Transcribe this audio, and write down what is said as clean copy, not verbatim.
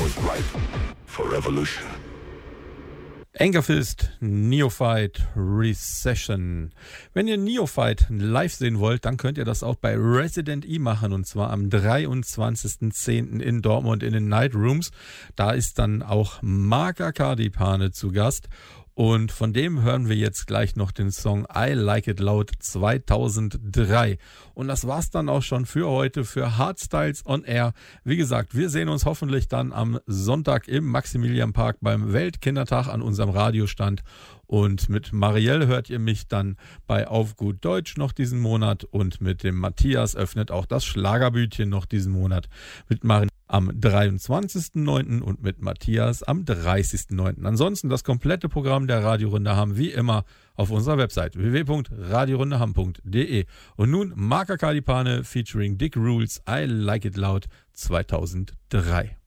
point right for revolution. Angerfist, Neophyte, Recession. Wenn ihr Neophyte live sehen wollt, dann könnt ihr das auch bei Resident E machen, und zwar am 23.10. in Dortmund in den Night Rooms. Da ist dann auch Marc Akadipane zu Gast. Und von dem hören wir jetzt gleich noch den Song I Like It Loud 2003. Und das war's dann auch schon für heute, für Hardstyles on Air. Wie gesagt, wir sehen uns hoffentlich dann am Sonntag im Maximilianpark beim Weltkindertag an unserem Radiostand. Und mit Marielle hört ihr mich dann bei Auf gut Deutsch noch diesen Monat. Und mit dem Matthias öffnet auch das Schlagerbütchen noch diesen Monat. Mit Marin am 23.09. und mit Matthias am 30.09. Ansonsten das komplette Programm der Radiorunde Hamm wie immer auf unserer Website www.radiorundehamm.de. Und nun Marc Akadipane featuring Dick Rules I Like It Loud 2003.